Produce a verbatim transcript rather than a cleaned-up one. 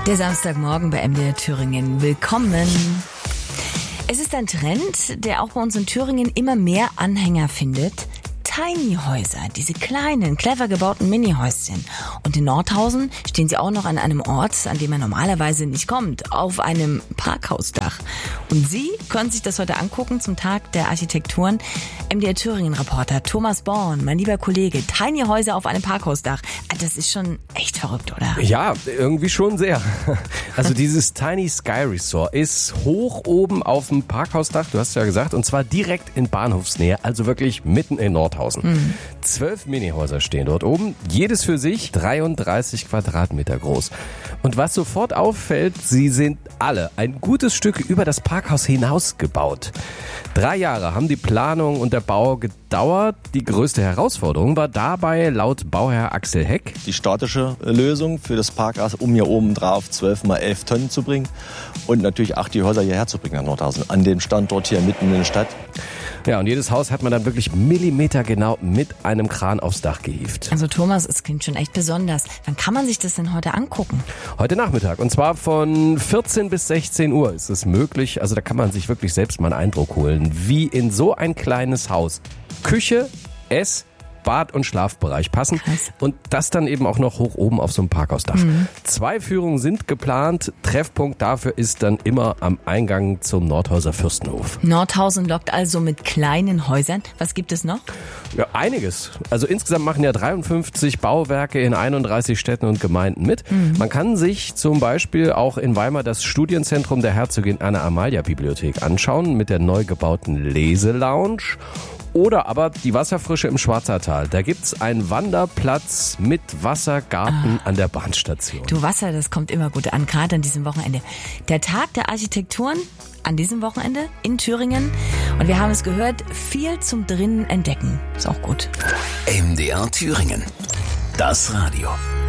Der Samstagmorgen bei M D R Thüringen. Willkommen. Es ist ein Trend, der auch bei uns in Thüringen immer mehr Anhänger findet. Tiny-Häuser, diese kleinen, clever gebauten Mini-Häuschen. Und in Nordhausen stehen sie auch noch an einem Ort, an dem man normalerweise nicht kommt, auf einem Parkhausdach. Und Sie können sich das heute angucken zum Tag der Architekturen. M D R Thüringen-Reporter Thomas Born, mein lieber Kollege, Tiny-Häuser auf einem Parkhausdach. Das ist schon echt verrückt, oder? Ja, irgendwie schon sehr. Also dieses Tiny Sky Resort ist hoch oben auf dem Parkhausdach, du hast es ja gesagt, und zwar direkt in Bahnhofsnähe, also wirklich mitten in Nordhausen. Mhm. Zwölf Minihäuser stehen dort oben, jedes für sich dreiunddreißig Quadratmeter groß. Und was sofort auffällt, sie sind alle ein gutes Stück über das Parkhaus hinaus gebaut. Drei Jahre haben die Planung und der Bau gedauert. Die größte Herausforderung war dabei laut Bauherr Axel Heck die statische Lösung für das Parkhaus, um hier oben drauf zwölf mal elf Tonnen zu bringen und natürlich auch die Häuser hierher zu bringen nach Nordhausen, an dem Standort hier mitten in der Stadt. Ja, und jedes Haus hat man dann wirklich millimetergenau mit einem Kran aufs Dach gehievt. Also Thomas, es klingt schon echt besonders. Wann kann man sich das denn heute angucken? Heute Nachmittag. Und zwar von vierzehn bis sechzehn Uhr ist es möglich. Also da kann man sich wirklich selbst mal einen Eindruck holen, wie in so ein kleines Haus Küche, Ess, Bad- und Schlafbereich passen. Krass. Und das dann eben auch noch hoch oben auf so einem Parkhausdach. Mhm. Zwei Führungen sind geplant. Treffpunkt dafür ist dann immer am Eingang zum Nordhauser Fürstenhof. Nordhausen lockt also mit kleinen Häusern. Was gibt es noch? Ja, einiges. Also insgesamt machen ja dreiundfünfzig Bauwerke in einunddreißig Städten und Gemeinden mit. Mhm. Man kann sich zum Beispiel auch in Weimar das Studienzentrum der Herzogin Anna-Amalia-Bibliothek anschauen mit der neu gebauten Leselounge. Oder aber die Wasserfrische im Schwarzertal. Da gibt's einen Wanderplatz mit Wassergarten ah. an der Bahnstation. Du, Wasser, das kommt immer gut an, gerade an diesem Wochenende. Der Tag der Architekturen an diesem Wochenende in Thüringen. Und wir haben es gehört, viel zum drinnen entdecken. Ist auch gut. M D R Thüringen. Das Radio.